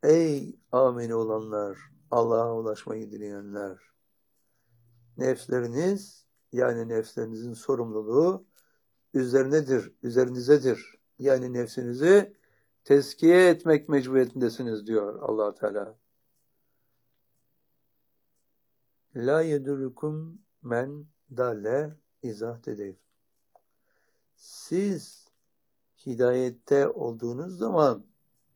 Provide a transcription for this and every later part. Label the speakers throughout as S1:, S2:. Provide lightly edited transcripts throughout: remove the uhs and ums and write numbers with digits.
S1: Ey ameli olanlar, Allah'a ulaşmayı dileyenler, nefsleriniz, yani nefslerinizin sorumluluğu üzerinizdedir. Yani nefsinizi tezkiye etmek mecburiyetindesiniz diyor Allah Teala. La yedurrukum men dalle izah dedeyim. Siz hidayette olduğunuz zaman,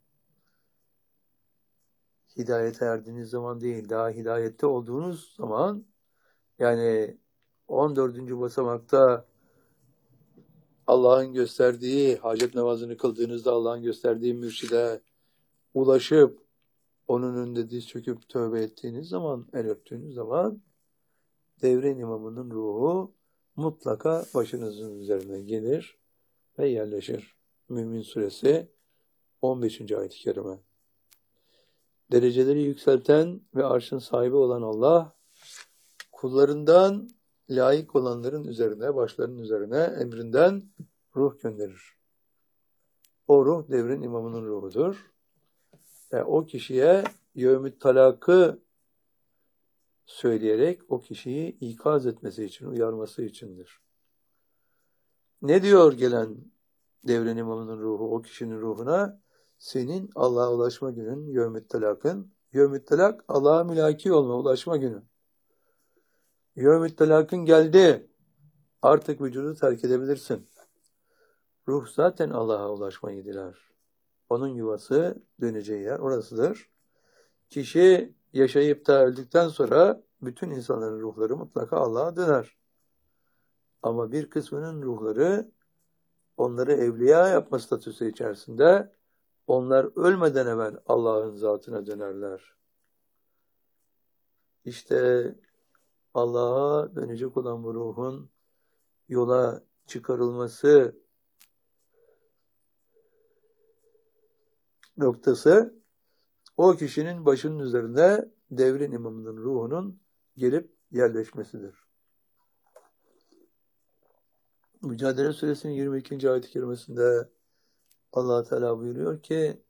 S1: hidayete erdiğiniz zaman değil, daha hidayette olduğunuz zaman, yani 14. basamakta Allah'ın gösterdiği, hacet namazını kıldığınızda Allah'ın gösterdiği mürşide ulaşıp onun önünde diz çöküp tövbe ettiğiniz zaman, el öptüğünüz zaman devrin imamının ruhu mutlaka başınızın üzerine gelir ve yerleşir. Mümin Suresi 15. ayet-i kerime. Dereceleri yükselten ve arşın sahibi olan Allah, kullarından layık olanların üzerine, başlarının üzerine emrinden ruh gönderir. O ruh devrin imamının ruhudur. Ve o kişiye yevmü talakı söyleyerek o kişiyi ikaz etmesi için, uyarması içindir. Ne diyor gelen devrin imamının ruhu o kişinin ruhuna? Senin Allah'a ulaşma günün, yevmü talakın. Yevmü talak Allah'a mülaki olma, ulaşma günü. Yevmü talakın geldi. Artık vücudu terk edebilirsin. Ruh zaten Allah'a ulaşmayı diler. Onun yuvası, döneceği yer orasıdır. Kişi yaşayıp da öldükten sonra bütün insanların ruhları mutlaka Allah'a döner. Ama bir kısmının ruhları onları evliya yapma statüsü içerisinde onlar ölmeden evvel Allah'ın zatına dönerler. İşte Allah'a dönecek olan bu ruhun yola çıkarılması noktası o kişinin başının üzerinde devrin imamının ruhunun gelip yerleşmesidir. Mücadele Suresinin 22. ayet-i kerimesinde Allah Teala buyuruyor ki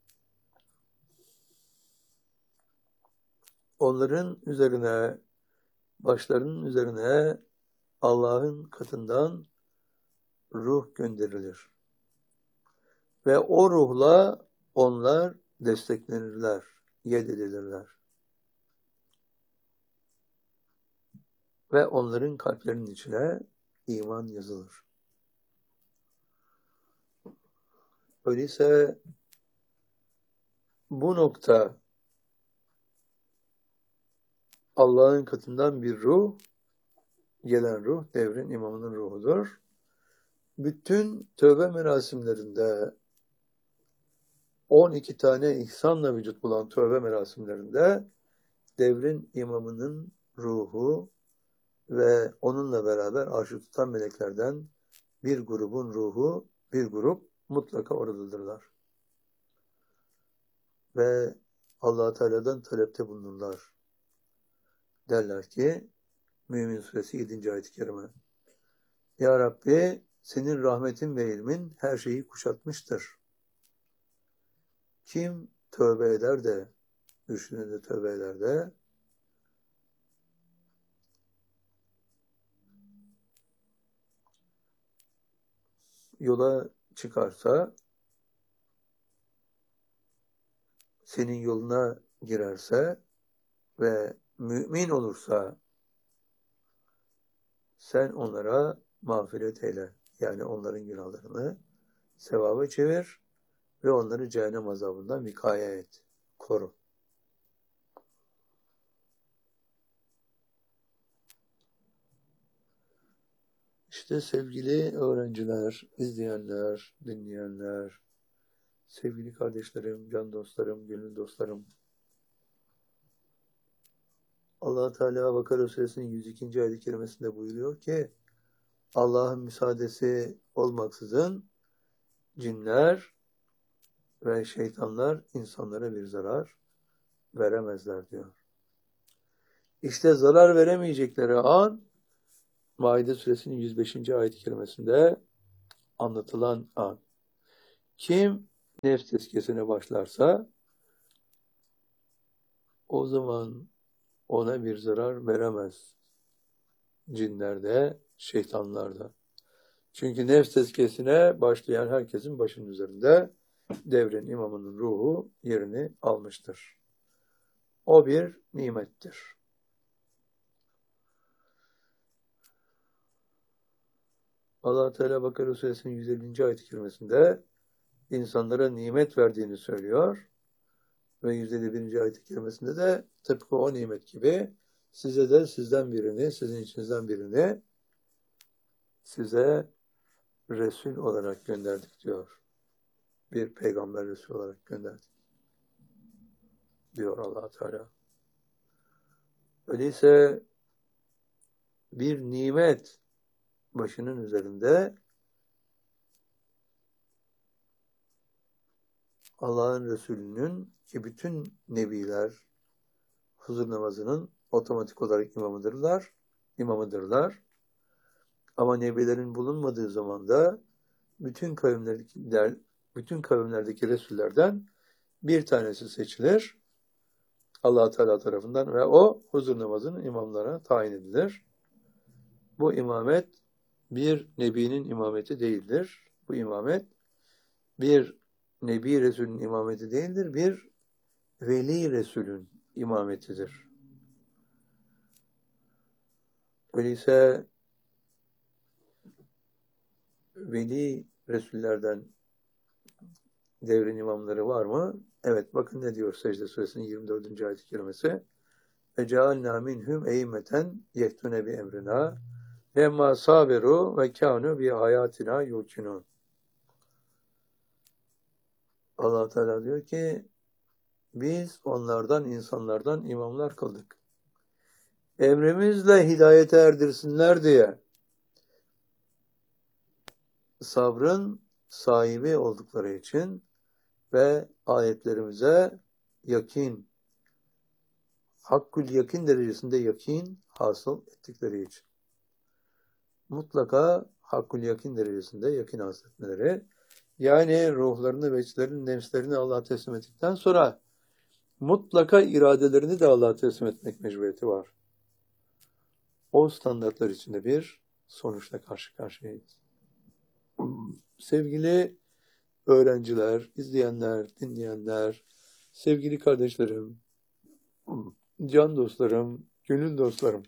S1: onların üzerine, başlarının üzerine Allah'ın katından ruh gönderilir. Ve o ruhla onlar desteklenirler, yededilirler. Ve onların kalplerinin içine iman yazılır. Öyleyse bu nokta Allah'ın katından bir ruh, gelen ruh devrin imamının ruhudur. Bütün tövbe merasimlerinde 12 tane ihsanla vücut bulan tövbe merasimlerinde devrin imamının ruhu ve onunla beraber arşı tutan meleklerden bir grubun ruhu, bir grup mutlaka oradadırlar. Ve Allah Teala'dan talepte bulunurlar. Derler ki, Mümin Suresi 7. ayet-i kerime. Ya Rabbi, senin rahmetin ve ilmin her şeyi kuşatmıştır. Kim tövbe eder de, mürşidine tövbe eder de, yola çıkarsa, senin yoluna girerse ve mümin olursa sen onlara mağfiret eyle. Yani onların günahlarını sevaba çevir ve onları cehennem azabından vikaye et, koru. İşte sevgili öğrenciler, izleyenler, dinleyenler, sevgili kardeşlerim, can dostlarım, gönül dostlarım. Allah Teala Bakara Suresinin 102. ayet-i kerimesinde buyuruyor ki Allah'ın müsaadesi olmaksızın cinler ve şeytanlar insanlara bir zarar veremezler diyor. İşte zarar veremeyecekleri an Maide Suresinin 105. ayet-i kerimesinde anlatılan an. Kim nefs tezkiyesine başlarsa o zaman ona bir zarar veremez. Cinler de, şeytanlar da. Çünkü nefs tezkiyesine başlayan herkesin başının üzerinde devrin imamının ruhu yerini almıştır. O bir nimettir. Allah Teala Bakara Suresinin 150. ayet-i kerimesinde insanlara nimet verdiğini söylüyor. Ve 151. ayet-i kerimesinde de tıpkı o nimet gibi size de sizden birini, sizin içinizden birini size Resul olarak gönderdik diyor. Bir peygamber Resul olarak gönderdik diyor Allah Teala. Öyleyse bir nimet başının üzerinde Allah'ın Resulü'nün ki bütün nebiler huzur namazının otomatik olarak imamıdırlar. Ama nebilerin bulunmadığı zaman da bütün kavimlerdeki Resullerden bir tanesi seçilir Allah Teala tarafından ve o huzur namazının imamlarına tayin edilir. Bu imamet bir nebinin imameti değildir. Bu imamet bir nebi Resulün imameti değildir. Bir veli Resulün imametidir. Öyleyse veli Resullerden devrin imamları var mı? Evet, bakın ne diyor Secde Suresinin 24. ayet-i kerimesi. وَجَعَلْنَا مِنْهُمْ اَيْمَةً يَهْتُونَ بِاَمْرِنَا لَمَّا صَابِرُوا وَكَانُوا بِآيَاتِنَا يُوقِنُونَ. Allah Teala diyor ki biz onlardan, insanlardan imamlar kıldık. Emrimizle hidayete erdirsinler diye sabrın sahibi oldukları için ve ayetlerimize yakin, hakkul yakin derecesinde yakin hasıl ettikleri için. Mutlaka hakkul yakin derecesinde yakin hasıl etmeleri, yani ruhlarını ve içlerini, nefslerini Allah'a teslim ettikten sonra mutlaka iradelerini de Allah'a teslim etmek mecburiyeti var. O standartlar içinde bir sonuçla karşı karşıyayız. Sevgili öğrenciler, izleyenler, dinleyenler, sevgili kardeşlerim, can dostlarım, gönül dostlarım.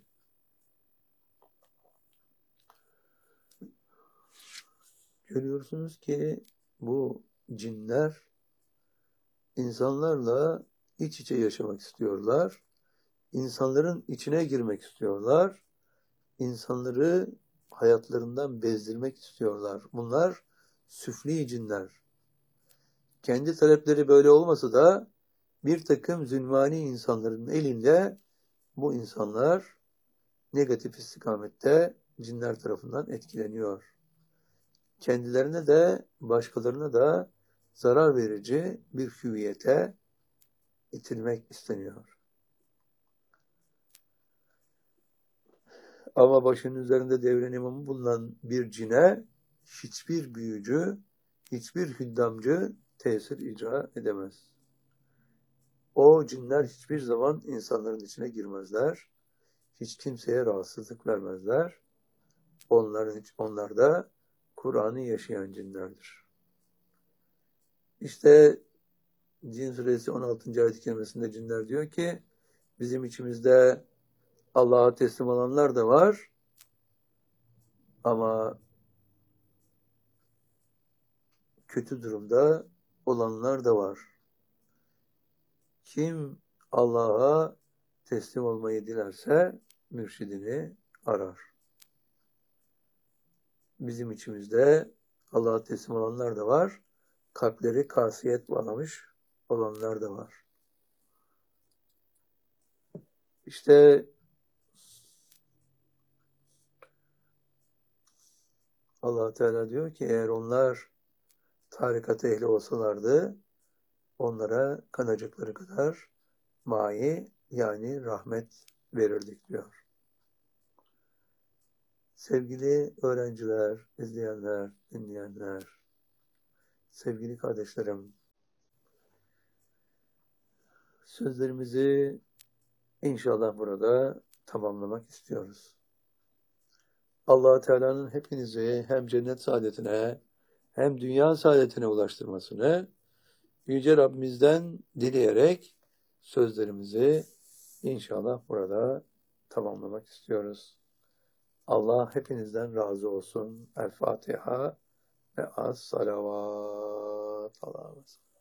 S1: Görüyorsunuz ki bu cinler insanlarla iç içe yaşamak istiyorlar. İnsanların içine girmek istiyorlar. İnsanları hayatlarından bezdirmek istiyorlar. Bunlar süfli cinler. Kendi talepleri böyle olmasa da bir takım zülmani insanların elinde bu insanlar negatif istikamette cinler tarafından etkileniyor. Kendilerine de başkalarına da zarar verici bir hüviyete itilmek isteniyor. Ama başının üzerinde devrin imamı bulunan bir cine hiçbir büyücü, hiçbir hüddamcı tesir icra edemez. O cinler hiçbir zaman insanların içine girmezler. Hiç kimseye rahatsızlık vermezler. Onlar da Kur'an'ı yaşayan cinlerdir. İşte Cin Suresi 16. ayet-i kerimesinde cinler diyor ki bizim içimizde Allah'a teslim olanlar da var ama kötü durumda olanlar da var. Kim Allah'a teslim olmayı dilerse mürşidini arar. Bizim içimizde Allah'a teslim olanlar da var. Kalpleri kasiyet bağlamış olanlar da var. İşte Allah Teala diyor ki eğer onlar tarikat ehli olsalardı onlara kanacıkları kadar mai yani rahmet verirdik diyor. Sevgili öğrenciler, izleyenler, dinleyenler, sevgili kardeşlerim, sözlerimizi İnşallah burada tamamlamak istiyoruz. Allah Teala'nın hepinizi hem cennet saadetine hem dünya saadetine ulaştırmasını Yüce Rabbimizden dileyerek sözlerimizi inşallah burada tamamlamak istiyoruz. Allah hepinizden razı olsun. El Fatiha ve as salavat.